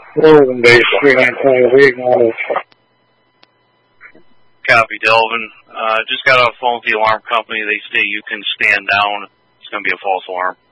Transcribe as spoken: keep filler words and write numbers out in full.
Northern base three nine five eight. Copy, Delvin. Uh, just got off the phone with the alarm company. They say you can stand down. It's going to be a false alarm.